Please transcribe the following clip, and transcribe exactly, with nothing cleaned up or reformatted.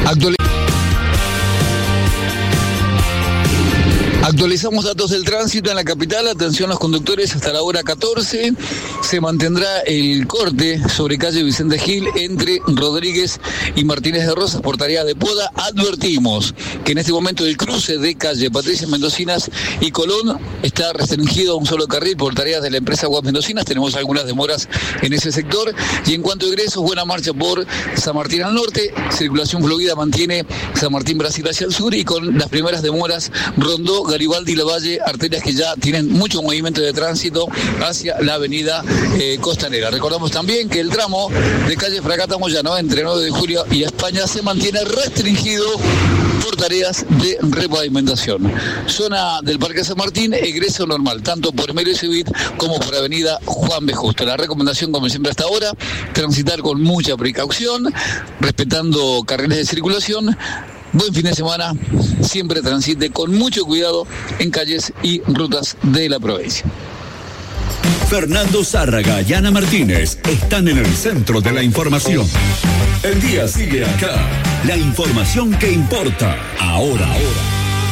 Actual... Actualizamos datos del tránsito en la capital. Atención los conductores, hasta la hora catorce se mantendrá el corte sobre calle Vicente Gil entre Rodríguez y Martínez de Rosas por tarea de poda. Advertimos que en este momento el cruce de calle Patricia Mendocinas y Colón está restringido a un solo carril por tareas de la empresa Aguas Mendocinas. Tenemos algunas demoras en ese sector. Y en cuanto a ingresos, buena marcha por San Martín al norte. Circulación fluida mantiene San Martín Brasil hacia el sur, y con las primeras demoras Rondó, Garibaldi y Lavalle, arterias que ya tienen mucho movimiento de tránsito hacia la avenida eh, Costanera. Recordamos también que el tramo de calle Fragata Moyano entre nueve de julio y España se mantiene restringido por tareas de repavimentación. Zona del Parque San Martín, egreso normal, tanto por Emilio Civit como por avenida Juan B. Justo. La recomendación, como siempre hasta ahora, transitar con mucha precaución, respetando carriles de circulación. Buen fin de semana, siempre transite con mucho cuidado en calles y rutas de la provincia. Fernando Zárraga y Ana Martínez están en el centro de la información. El día sigue acá. La información que importa, ahora, ahora.